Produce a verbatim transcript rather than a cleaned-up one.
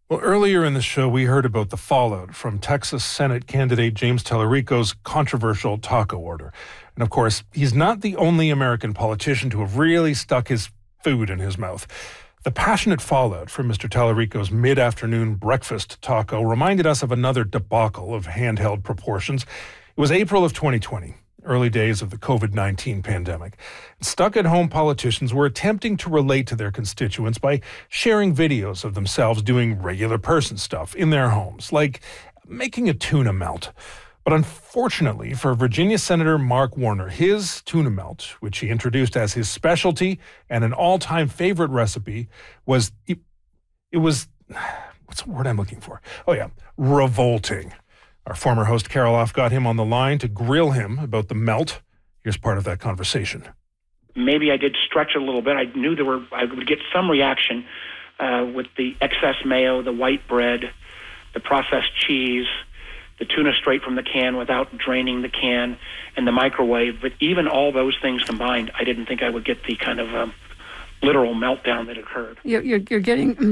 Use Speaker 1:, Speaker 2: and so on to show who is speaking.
Speaker 1: Well, earlier in the show, we heard about the fallout from Texas Senate candidate James Tallarico's controversial taco order. And of course, he's not the only American politician to have really stuck his food in his mouth. The passionate fallout from Mister Tallarico's mid-afternoon breakfast taco reminded us of another debacle of handheld proportions. It was April of twenty twenty. Early days of the covid nineteen pandemic. Stuck-at-home politicians were attempting to relate to their constituents by sharing videos of themselves doing regular person stuff in their homes, like making a tuna melt. But unfortunately for Virginia Senator Mark Warner, his tuna melt, which he introduced as his specialty and an all-time favorite recipe, was, it, it was, what's the word I'm looking for? Oh yeah, revolting. Our former host, Carol Off, got him on the line to grill him about the melt. Here's part of that conversation.
Speaker 2: Maybe I did stretch it a little bit. I knew there were I would get some reaction uh, with the excess mayo, the white bread, the processed cheese, the tuna straight from the can without draining the can, and the microwave. But even all those things combined, I didn't think I would get the kind of um, literal meltdown that occurred.
Speaker 3: You're, you're, you're getting